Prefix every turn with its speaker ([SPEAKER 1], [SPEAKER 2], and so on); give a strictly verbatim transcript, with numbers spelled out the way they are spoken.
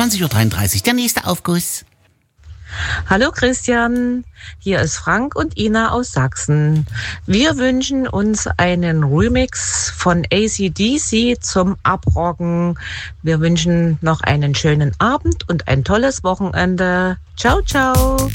[SPEAKER 1] zwanzig Uhr dreiunddreißig, der nächste Aufguss.
[SPEAKER 2] Hallo Christian, hier ist Frank und Ina aus Sachsen. Wir wünschen uns einen Remix von A C D C zum Abrocken. Wir wünschen noch einen schönen Abend und ein tolles Wochenende. Ciao, ciao.